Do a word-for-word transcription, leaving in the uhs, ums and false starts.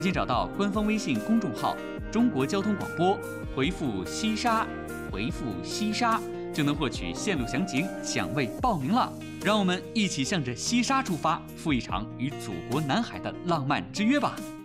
请找到官方微信公众号“中国交通广播”，回复“西沙”，回复“西沙”就能获取线路详情，享位报名了。让我们一起向着西沙出发，赴一场与祖国南海的浪漫之约吧！